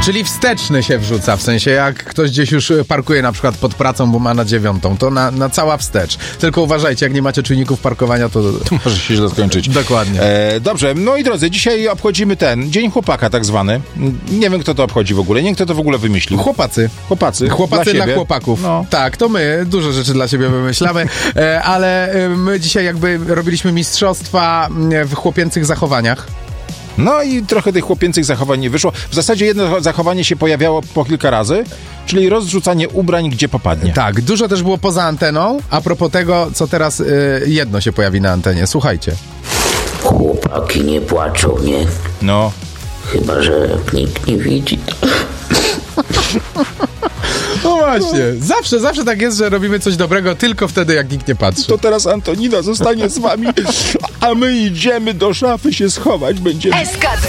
Czyli wsteczny się wrzuca, w sensie jak ktoś gdzieś już parkuje na przykład pod pracą, bo ma na 9, to na cała wstecz. Tylko uważajcie, jak nie macie czujników parkowania, to może się źle skończyć. Dokładnie. Dobrze, no i drodzy, dzisiaj obchodzimy Dzień Chłopaka tak zwany. Nie wiem, kto to obchodzi w ogóle, nie wiem, kto to w ogóle wymyślił. Chłopacy dla chłopaków. No. Tak, to my dużo rzeczy dla siebie wymyślamy, ale my dzisiaj jakby robiliśmy mistrzostwa w chłopięcych zachowaniach. No i trochę tych chłopięcych zachowań nie wyszło. W zasadzie jedno zachowanie się pojawiało po kilka razy, czyli rozrzucanie ubrań, gdzie popadnie. Tak, dużo też było poza anteną. A propos tego, co teraz jedno się pojawi na antenie. Słuchajcie. Chłopaki nie płaczą, nie? No. Chyba że nikt nie widzi. No właśnie, zawsze tak jest, że robimy coś dobrego tylko wtedy, jak nikt nie patrzy. To teraz Antonina zostanie z wami, a my idziemy do szafy się schować. Będziemy... SK2